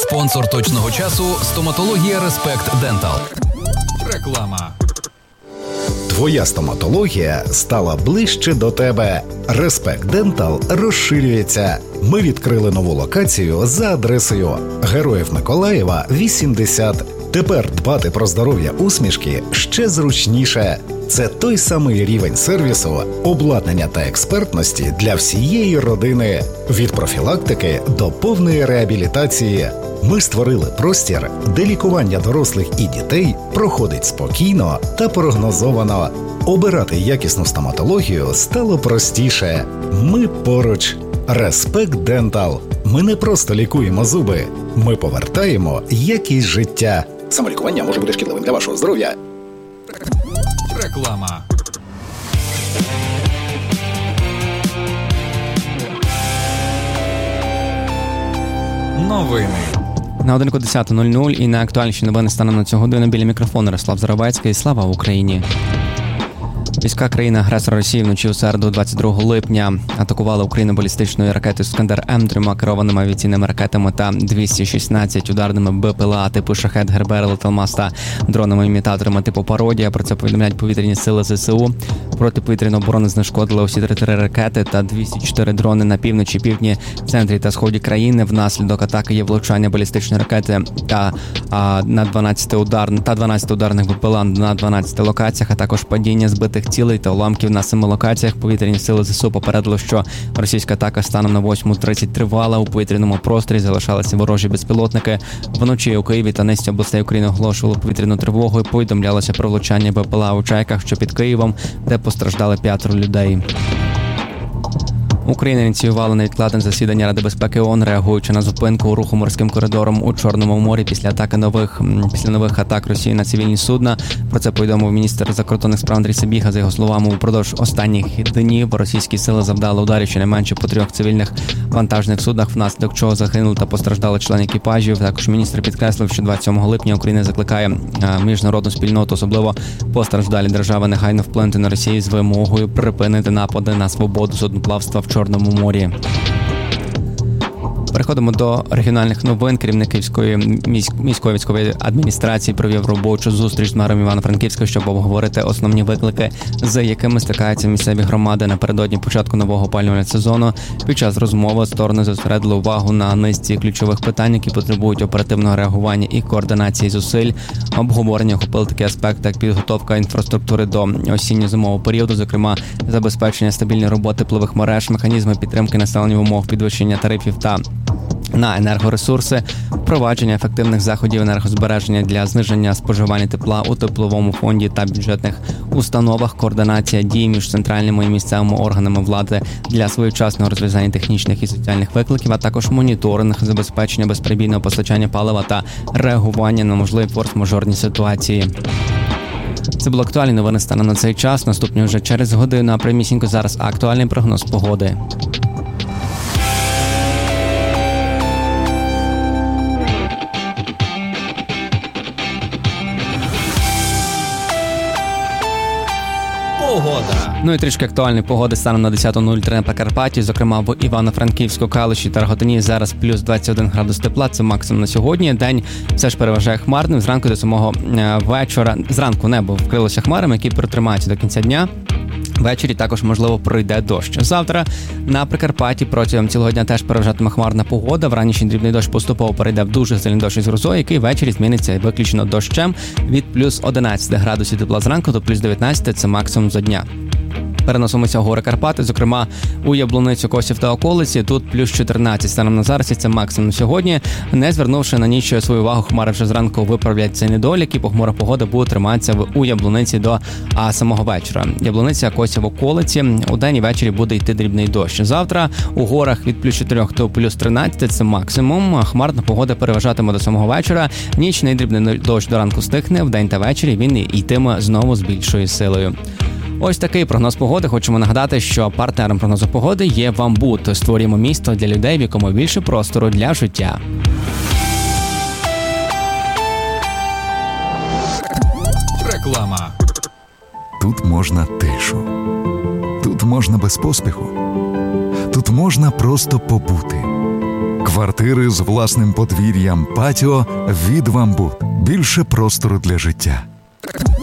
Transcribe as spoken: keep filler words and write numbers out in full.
Спонсор точного часу – стоматологія Респект Дентал. Реклама. Твоя стоматологія стала ближче до тебе. Респект Дентал розширюється. Ми відкрили нову локацію за адресою Героїв Миколаєва, вісімдесят. Тепер дбати про здоров'я усмішки ще зручніше. Це той самий рівень сервісу, обладнання та експертності для всієї родини. Від профілактики до повної реабілітації. Ми створили простір, де лікування дорослих і дітей проходить спокійно та прогнозовано. Обирати якісну стоматологію стало простіше. Ми поруч. Респект Дентал. Ми не просто лікуємо зуби. Ми повертаємо якість життя. Самолікування може бути шкідливим для вашого здоров'я. Реклама. Новини. На годинку десята нуль нуль і найактуальніші новини станом на цю годину біля мікрофону Ярослав Заробецький. Слава Україні! Війська країни-агресора Росії вночі у середу, двадцять другого липня, атакували Україну балістичною ракетою «Іскандер-М», трьома керованими авіаційними ракетами та двісті шістнадцять ударними БПЛА типу «Шахед», «Гербер», «Леталмас» та дронами-імітаторами типу «Пародія». Про це повідомляють повітряні сили ЗСУ. Протиповітряна оборона знешкодила усі три ракети та двісті чотири дрони на півночі, півдні, центрі та сході країни. Внаслідок атаки є влучання балістичної ракети та, а, на дванадцять удар, та дванадцять ударних БПЛА на дванадцяти локаціях, а також падіння збитих цілей та уламків на семи локаціях. Повітряні сили ЗСУ попередили, що російська атака станом на восьму тридцять тривала. У повітряному просторі залишалися ворожі безпілотники. Вночі у Києві та низці областей України оголошували повітряну тривогу і повідомлялося про влучання БПЛА у Чайках, що під Києвом, де постраждали п'ятеро людей. Україна ініціювала невідкладне засідання Ради безпеки ООН, реагуючи на зупинку у руху морським коридором у Чорному морі після атаки нових після нових атак Росії на цивільні судна. Про це повідомив міністр закордонних справ Андрій Сибіга. За його словами, упродовж останніх днів російські сили завдали ударів щонайменше по трьох цивільних вантажних суднах, внаслідок чого загинули та постраждали члени екіпажів. Також міністр підкреслив, що двадцять сьомого липня Україна закликає міжнародну спільноту, особливо постраждалі держави, негайно вплинути на Росію з вимогою припинити напади на свободу судноплавства в Чорному морі. Переходимо до регіональних новин. Керівник Київської міської військової адміністрації провів робочу зустріч з мером Івано-Франківська, щоб обговорити основні виклики, з якими стикаються місцеві громади напередодні початку нового опалювального сезону. Під час розмови сторони зосередили увагу на низці ключових питань, які потребують оперативного реагування і координації зусиль. Обговорення охопили такі аспекти, як підготовка інфраструктури до осінньо-зимового періоду, зокрема забезпечення стабільної роботи теплових мереж, механізми підтримки населення в умовах підвищення тарифів та на енергоресурси, впровадження ефективних заходів енергозбереження для зниження споживання тепла у тепловому фонді та бюджетних установах, координація дій між центральними і місцевими органами влади для своєчасного розв'язання технічних і соціальних викликів, а також моніторинг, забезпечення безперебійного постачання палива та реагування на можливі форс-мажорні ситуації. Це були актуальні новини станом на цей час. Наступні вже через годину, а прямісінько зараз актуальний прогноз погоди. Погода. Ну і трішки актуальної погоди станом на десята нуль три на Прикарпатті, зокрема в Івано-Франківську, Калуші та Рогатині зараз плюс двадцять один градус тепла, це максимум на сьогодні. День все ж переважає хмарним, зранку до самого вечора, зранку небо вкрилося хмарами, які протримаються до кінця дня. Ввечері також, можливо, пройде дощ. Завтра на Прикарпатті протягом цілого дня теж переважатиме хмарна погода. Вранішній дрібний дощ поступово перейде в дуже сильний дощ із грозою, який ввечері зміниться виключно дощем від плюс одинадцять градусів тепла зранку до плюс дев'ятнадцять, це максимум за дня. Переносимося в гори Карпати, зокрема у Яблуницю, Косів та околиці. Тут плюс чотирнадцять станом на зараз, і це максимум сьогодні. Не звернувши на ніч свою увагу, хмари вже зранку виправлять цей недолік, і похмура погода буде триматися у Яблуниці до а, самого вечора. Яблуниця, Косів, околиці. У день і ввечері буде йти дрібний дощ. Завтра у горах від плюс чотирьох до плюс тринадцять, це максимум. Хмарна погода переважатиме до самого вечора. Нічний дрібний дощ до ранку стихне, вдень та ввечері він йтиме знову з більшою силою. Ось такий прогноз погоди. Хочемо нагадати, що партнером прогнозу погоди є Вамбут. Створюємо місто для людей, в якому більше простору для життя. Реклама. Тут можна тишу. Тут можна без поспіху. Тут можна просто побути. Квартири з власним подвір'ям, патіо від «Вамбут». Більше простору для життя.